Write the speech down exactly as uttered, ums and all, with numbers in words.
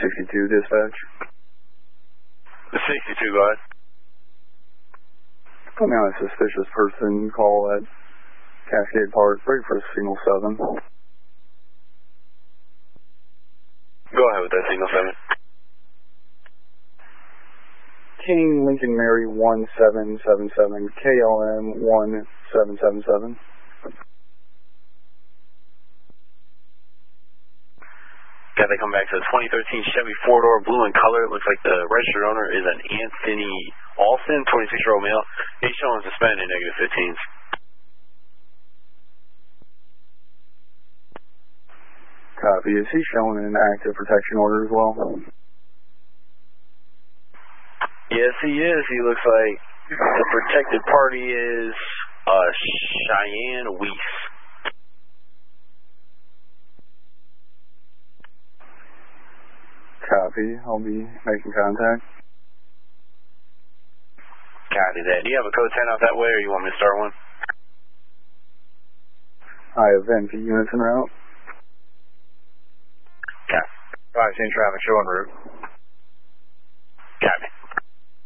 sixty-two dispatch. sixty-two, go ahead. Put me on a suspicious person call at Cascade Park, break for signal seven. Go ahead with that signal seven. King Lincoln Mary one seven seven seven, K L M one seven seven seven. Got to come back to the twenty thirteen Chevy four-door, blue in color. Looks like the registered owner is an Anthony Alston, twenty-six-year-old male. He's showing suspended, negative fifteens. Copy. Is he showing an active protection order as well? Yes, he is. He looks like the protected party is uh, Cheyenne Weiss. Copy. I'll be making contact. Copy that. Do you have a code ten out that way, or you want me to start one? I have N P units en route. Copy. Five, seen traffic, show en route.